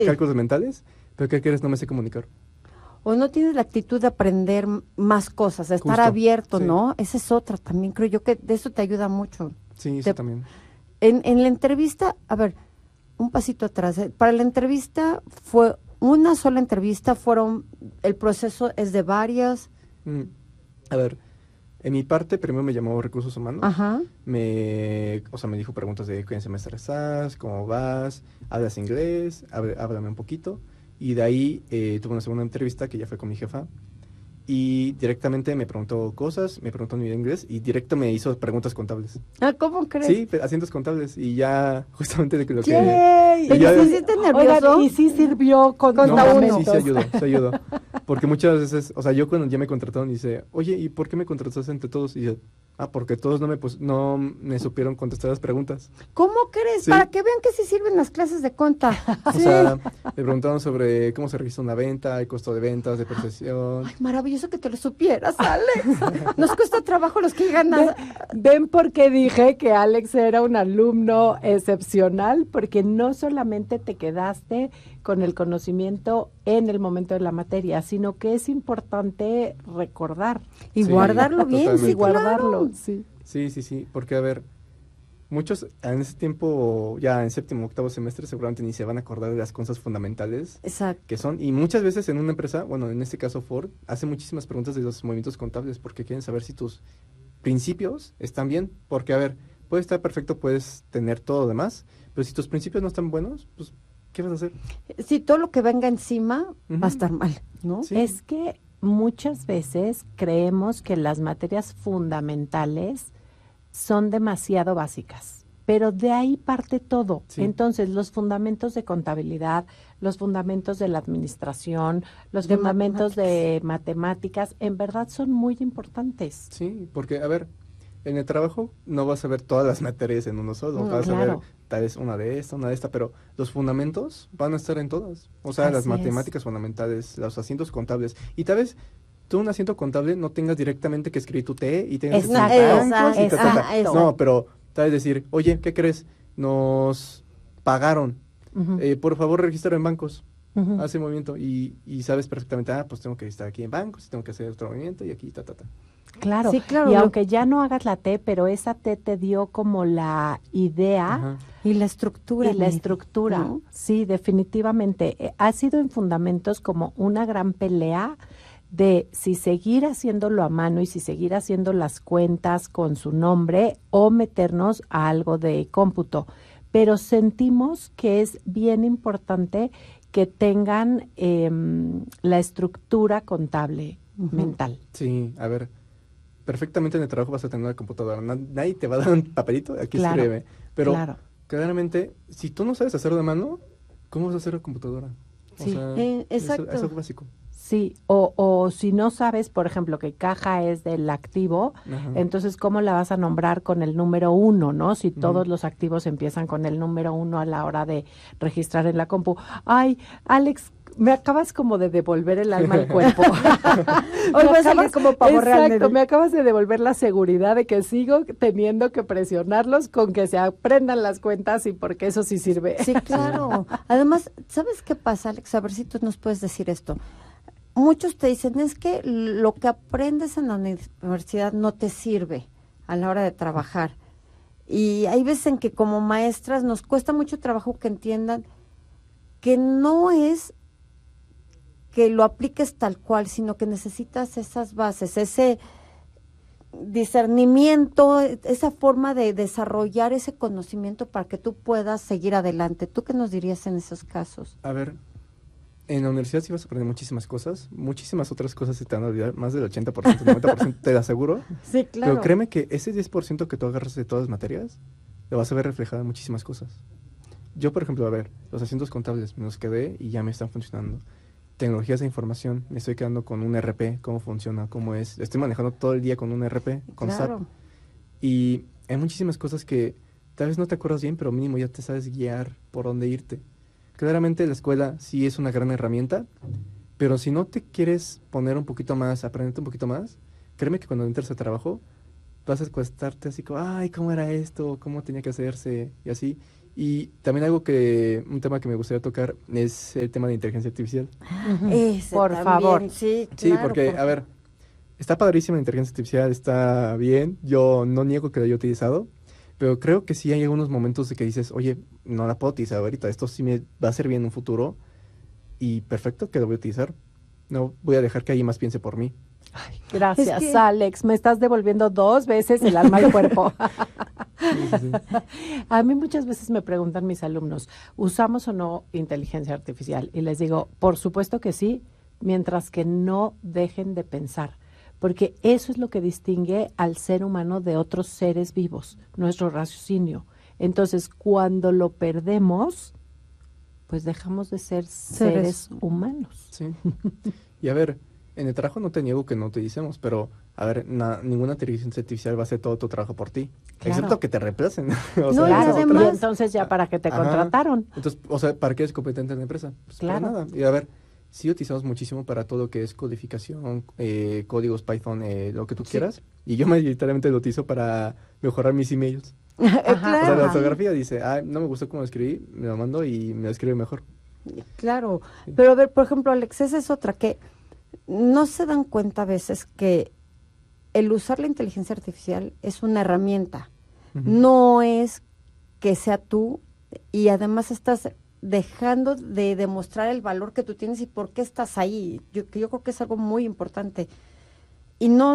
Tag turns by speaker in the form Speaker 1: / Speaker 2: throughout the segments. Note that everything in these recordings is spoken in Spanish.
Speaker 1: cálculos mentales, pero ¿qué crees? No me sé comunicar.
Speaker 2: O no tienes la actitud de aprender más cosas, de estar
Speaker 1: Justo,
Speaker 2: abierto,
Speaker 1: sí.
Speaker 2: ¿no? Esa es otra, también creo yo que de eso te ayuda mucho.
Speaker 1: Sí, eso
Speaker 2: Te-
Speaker 1: también.
Speaker 2: en la entrevista, a ver, un pasito atrás, para la entrevista fue una sola entrevista, el proceso es de varias,
Speaker 1: Mm, A ver, en mi parte, primero me llamó Recursos Humanos.
Speaker 2: ajá,
Speaker 1: O sea, me dijo preguntas de ¿qué semestre estás? ¿Cómo vas? ¿Hablas inglés? Háblame un poquito. Y de ahí tuve una segunda entrevista que ya fue con mi jefa. Y directamente me preguntó cosas, me preguntó mi inglés y directo me hizo preguntas contables.
Speaker 2: ah, ¿cómo crees?
Speaker 1: Sí, asientos contables. Y ya, justamente de que lo que...
Speaker 3: ¡Yay!
Speaker 1: y ya-
Speaker 2: ¿Te sientes nervioso?
Speaker 3: Oigan, y sí sirvió con
Speaker 2: Conta
Speaker 1: No,
Speaker 2: uno.
Speaker 1: sí, se ayudó. Porque muchas veces, o sea, yo cuando ya me contrataron dice, oye, ¿y por qué me contrataste entre todos? Y yo, porque todos no me supieron contestar las preguntas.
Speaker 2: ¿Cómo crees?
Speaker 1: Sí.
Speaker 2: Para que vean que sí sirven las clases de conta.
Speaker 1: O sea, me preguntaron sobre cómo se registra una venta, el costo de ventas, de percepción.
Speaker 2: Ay, maravilloso que te lo supieras, Alex. Nos cuesta trabajo los que llegan a...
Speaker 3: ¿Ven por qué dije que Alex era un alumno excepcional? Porque no solamente te quedaste con el conocimiento en el momento de la materia, sino que es importante recordar
Speaker 2: Y
Speaker 1: Sí,
Speaker 2: guardarlo bien,
Speaker 1: totalmente.
Speaker 2: sí,
Speaker 3: y guardarlo.
Speaker 2: claro.
Speaker 3: Sí.
Speaker 1: Sí, porque a ver, muchos en ese tiempo, ya en séptimo, octavo semestre, seguramente ni se van a acordar de las cosas fundamentales
Speaker 2: Exacto.
Speaker 1: que son, y muchas veces en una empresa, bueno, en este caso Ford, hace muchísimas preguntas de los movimientos contables porque quieren saber si tus principios están bien, porque a ver, puede estar perfecto, puedes tener todo lo demás, pero si tus principios no están buenos, pues, ¿qué vas a hacer?
Speaker 2: Si todo lo que venga encima va
Speaker 1: Ujú.
Speaker 2: a estar mal, ¿no?
Speaker 1: Sí.
Speaker 3: Es que muchas veces creemos que las materias fundamentales son demasiado básicas, pero de ahí parte todo.
Speaker 1: Sí.
Speaker 3: Entonces, los fundamentos de contabilidad, los fundamentos de la administración, los
Speaker 2: De
Speaker 3: fundamentos de matemáticas, en verdad son muy importantes.
Speaker 1: Sí, porque, a ver, en el trabajo no vas a ver todas las materias en uno solo,
Speaker 2: No,
Speaker 1: vas a
Speaker 3: claro.
Speaker 1: ver tal vez una de esta, pero los fundamentos van a estar en todas. O sea, las
Speaker 3: Así es.
Speaker 1: matemáticas fundamentales, los asientos contables. Y tal vez tú un asiento contable no tengas directamente que escribir tu T y tengas que
Speaker 3: Exacto,
Speaker 1: escribir bancos y
Speaker 3: exacto.
Speaker 1: No, pero tal vez decir, oye, ¿qué crees? Nos pagaron.
Speaker 3: Ujú,
Speaker 1: Por favor, registra en bancos.
Speaker 3: ujú.
Speaker 1: Hace movimiento y sabes perfectamente, pues tengo que estar aquí en bancos, tengo que hacer otro movimiento y aquí, ta.
Speaker 3: Claro.
Speaker 2: Sí, claro,
Speaker 3: Y
Speaker 2: lo-
Speaker 3: aunque ya no hagas la T, pero esa T te dio como la idea
Speaker 1: Ajá.
Speaker 2: Y la estructura.
Speaker 3: y la
Speaker 2: Miri,
Speaker 3: estructura.
Speaker 2: ¿no?
Speaker 3: Sí, definitivamente. Ha sido en fundamentos como una gran pelea de si seguir haciéndolo a mano y si seguir haciendo las cuentas con su nombre o meternos a algo de cómputo. Pero sentimos que es bien importante que tengan la estructura contable
Speaker 2: Ujú.
Speaker 3: mental.
Speaker 1: Sí, a ver, perfectamente en el trabajo vas a tener una computadora. Nadie te va a dar un papelito, aquí
Speaker 3: Claro,
Speaker 1: escríbeme. Pero
Speaker 3: claro.
Speaker 1: claramente, si tú no sabes hacerlo de mano, ¿cómo vas a hacer la computadora? O
Speaker 3: Sí,
Speaker 1: sea,
Speaker 2: exacto.
Speaker 1: es algo básico.
Speaker 3: Sí, o si no sabes, por ejemplo, que caja es del activo,
Speaker 1: Ajá.
Speaker 3: entonces, ¿cómo la vas a nombrar con el número 1, no? Si todos
Speaker 1: Ujú.
Speaker 3: los activos empiezan con el número 1 a la hora de registrar en la compu. Ay, Alex, me acabas como de devolver el alma al cuerpo.
Speaker 2: Hoy va a salir
Speaker 3: acabas-
Speaker 2: como pavo real,
Speaker 3: Exacto,
Speaker 2: Neri.
Speaker 3: me acabas de devolver la seguridad de que sigo teniendo que presionarlos con que se aprendan las cuentas y porque eso sí sirve.
Speaker 2: Sí, claro. Además, ¿sabes qué pasa, Alex? A ver si tú nos puedes decir esto. Muchos te dicen, es que lo que aprendes en la universidad no te sirve a la hora de trabajar. Y hay veces en que como maestras nos cuesta mucho trabajo que entiendan que no es que lo apliques tal cual, sino que necesitas esas bases, ese discernimiento, esa forma de desarrollar ese conocimiento para que tú puedas seguir adelante. ¿Tú qué nos dirías en esos casos?
Speaker 1: A ver, en la universidad sí vas a aprender muchísimas cosas, muchísimas otras cosas se te van a olvidar, más del 80%, 90%, te lo aseguro.
Speaker 2: Sí,
Speaker 1: Pero créeme que ese 10% que tú agarras de todas las materias, lo vas a ver reflejado en muchísimas cosas. Yo, por ejemplo, a ver, los asientos contables me los quedé y ya me están funcionando. Tecnologías de información, me estoy quedando con un RP, cómo funciona, cómo es. Estoy manejando todo el día con un RP, con
Speaker 2: Claro.
Speaker 1: SAP. Y hay muchísimas cosas que tal vez no te acuerdas bien, pero mínimo ya te sabes guiar por dónde irte. Claramente la escuela sí es una gran herramienta, pero si no te quieres poner un poquito más, aprenderte un poquito más, créeme que cuando entres a trabajo vas a cuestarte así como, ay, ¿cómo era esto? ¿Cómo tenía que hacerse? Y así. Y también un tema que me gustaría tocar es el tema de inteligencia artificial.
Speaker 2: Ese
Speaker 3: Por
Speaker 2: también,
Speaker 3: favor.
Speaker 2: Sí,
Speaker 1: Sí,
Speaker 2: claro,
Speaker 1: porque, a ver, está padrísima la inteligencia artificial, está bien, yo no niego que la haya utilizado, pero creo que sí hay algunos momentos de que dices, oye, no la puedo utilizar ahorita, esto sí me va a servir en un futuro, y perfecto que lo voy a utilizar. No voy a dejar que alguien más piense por mí.
Speaker 3: Gracias,
Speaker 2: Es que-
Speaker 3: Alex. Me estás devolviendo 2 veces el alma al cuerpo.
Speaker 1: Sí, sí, sí.
Speaker 3: A mí muchas veces me preguntan mis alumnos, ¿usamos o no inteligencia artificial? Y les digo, por supuesto que sí, mientras que no dejen de pensar, porque eso es lo que distingue al ser humano de otros seres vivos, nuestro raciocinio. Entonces, cuando lo perdemos, pues dejamos de ser seres humanos.
Speaker 1: Sí. Y a ver, en el trabajo no te niego que no utilicemos, pero a ver, ninguna inteligencia artificial va a hacer todo tu trabajo por ti,
Speaker 3: Claro.
Speaker 1: excepto que te reemplacen. O
Speaker 2: No, y
Speaker 1: esa es
Speaker 3: Claro,
Speaker 1: otra.
Speaker 3: y entonces ya para qué te
Speaker 1: Ajá.
Speaker 3: contrataron.
Speaker 1: Entonces, o sea, ¿para qué eres competente en la empresa? Pues
Speaker 3: Claro.
Speaker 1: para nada. Y a ver, sí utilizamos muchísimo para todo lo que es codificación, códigos Python, lo que tú quieras. Y yo mayoritariamente lo utilizo para mejorar mis emails. O sea,
Speaker 2: Claro,
Speaker 1: la
Speaker 2: sí.
Speaker 1: ortografía dice, no me gustó cómo escribí, me lo mando y me lo escribe mejor.
Speaker 2: Claro, pero a ver, por ejemplo, Alex, esa es otra, que no se dan cuenta a veces que el usar la inteligencia artificial es una herramienta,
Speaker 1: Ujú.
Speaker 2: no es que sea tú, y además estás dejando de demostrar el valor que tú tienes y por qué estás ahí. Yo creo que es algo muy importante. Y no,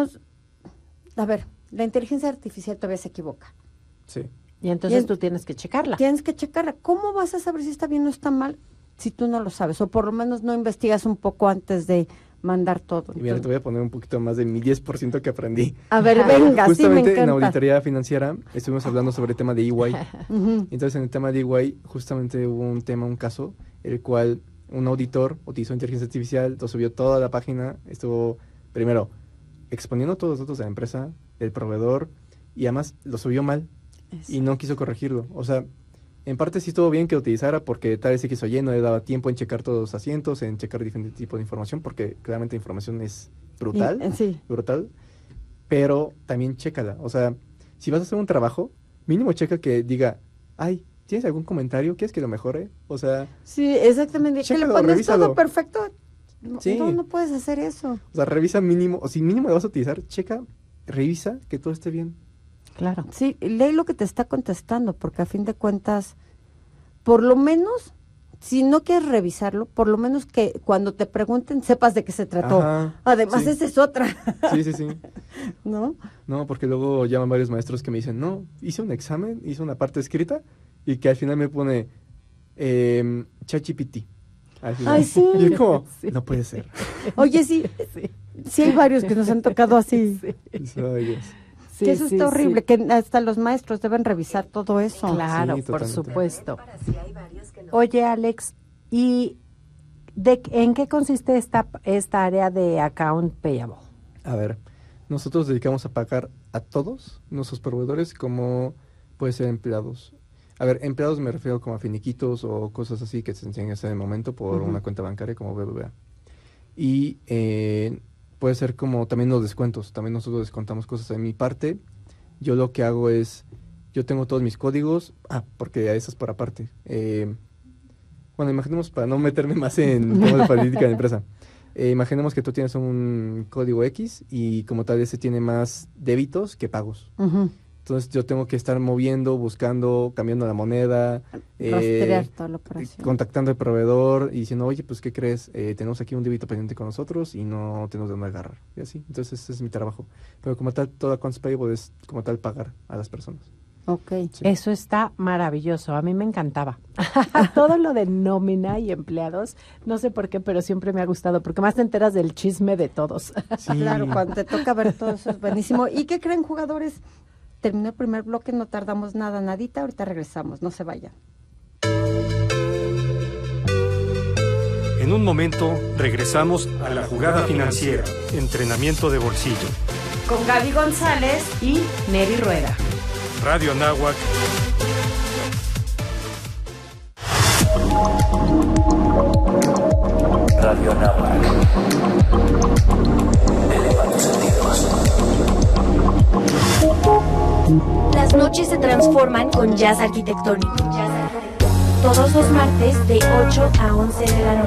Speaker 2: a ver, la inteligencia artificial todavía se equivoca.
Speaker 1: Sí.
Speaker 3: Y entonces
Speaker 2: Y en-
Speaker 3: tú tienes que checarla.
Speaker 2: Tienes que checarla. ¿Cómo vas a saber si está bien o está mal si tú no lo sabes? O por lo menos no investigas un poco antes de mandar todo.
Speaker 1: Y mira, te voy a poner un poquito más de mi 10% que aprendí.
Speaker 2: A ver, venga, sí, me
Speaker 1: Justamente en
Speaker 2: encanta.
Speaker 1: auditoría financiera estuvimos hablando sobre el tema de EY.
Speaker 2: Ujú.
Speaker 1: Entonces, en el tema de EY, justamente hubo un caso, el cual un auditor utilizó inteligencia artificial, lo subió toda la página, estuvo, primero, exponiendo todos los datos de la empresa, del proveedor, y además lo subió mal y no quiso corregirlo. O sea, en parte sí estuvo bien que lo utilizara porque tal vez X o Y no le daba tiempo en checar todos los asientos, en checar diferentes tipos de información, porque claramente la información es brutal,
Speaker 2: Sí.
Speaker 1: brutal, pero también chécala. O sea, si vas a hacer un trabajo, mínimo checa que diga, ay, ¿tienes algún comentario? ¿Quieres que lo mejore? O sea,
Speaker 2: Sí, exactamente. Que le
Speaker 1: Chécalo,
Speaker 2: pones
Speaker 1: revísalo.
Speaker 2: todo perfecto. No,
Speaker 1: Sí.
Speaker 2: no puedes hacer eso.
Speaker 1: revisa mínimo, o si mínimo lo vas a utilizar, checa, revisa que todo esté bien.
Speaker 3: Claro.
Speaker 2: Sí, lee lo que te está contestando, porque a fin de cuentas, por lo menos, si no quieres revisarlo, por lo menos que cuando te pregunten sepas de qué se trató.
Speaker 1: Ajá,
Speaker 2: Además,
Speaker 1: sí.
Speaker 2: esa es otra,
Speaker 1: Sí, sí, sí.
Speaker 2: ¿no?
Speaker 1: No, porque luego llaman varios maestros que me dicen, no, hice un examen, hice una parte escrita y que al final me pone ChatGPT. Al final.
Speaker 2: Ay, sí.
Speaker 1: Y es como,
Speaker 3: Sí.
Speaker 1: no puede ser.
Speaker 2: Oye, sí,
Speaker 3: Sí.
Speaker 2: sí hay varios que nos han tocado así.
Speaker 3: Sí.
Speaker 1: Ay, Dios.
Speaker 3: Sí,
Speaker 2: Que eso
Speaker 3: sí,
Speaker 2: está horrible,
Speaker 3: sí.
Speaker 2: que hasta los maestros deben revisar todo eso.
Speaker 3: Claro,
Speaker 1: Sí,
Speaker 3: por
Speaker 1: totalmente.
Speaker 3: supuesto. Oye, Alex, ¿y en qué consiste esta área de account payable?
Speaker 1: A ver, nosotros dedicamos a pagar a todos nuestros proveedores como puede ser empleados. A ver, empleados me refiero como a finiquitos o cosas así que se enseñan en ese momento por una cuenta bancaria como BBVA. Y puede ser como también los descuentos. También nosotros descontamos cosas de mi parte. Yo lo que hago es, yo tengo todos mis códigos, porque a eso es por aparte. Bueno, imaginemos, para no meterme más en temas de política de empresa, imaginemos que tú tienes un código X y como tal ese tiene más débitos que pagos.
Speaker 2: Ujú.
Speaker 1: Entonces yo tengo que estar moviendo, buscando, cambiando la moneda,
Speaker 2: Rastrear toda la operación.
Speaker 1: contactando al proveedor y diciendo, oye, pues ¿qué crees? Tenemos aquí un débito pendiente con nosotros y no tenemos de dónde agarrar. Y así, entonces ese es mi trabajo. Pero como tal, todo accounts payable es como tal pagar a las personas.
Speaker 2: Ok.
Speaker 1: Sí.
Speaker 3: Eso está maravilloso, a mí me encantaba. Todo lo de nómina y empleados, no sé por qué, pero siempre me ha gustado, porque más te enteras del chisme de todos.
Speaker 1: Sí.
Speaker 2: Claro, cuando te toca ver todo eso es buenísimo. ¿Y qué creen, jugadores? Terminó el primer bloque, no tardamos nadita, ahorita regresamos, no se vayan.
Speaker 4: En un momento regresamos a la jugada financiera, entrenamiento de bolsillo.
Speaker 3: Con Gaby González y Neri Rueda.
Speaker 4: Radio Anáhuac.
Speaker 5: Radio Anáhuac. Eleva tus sentidos.
Speaker 6: Las noches se transforman con jazz arquitectónico. todos los martes de 8 a 11 de la noche.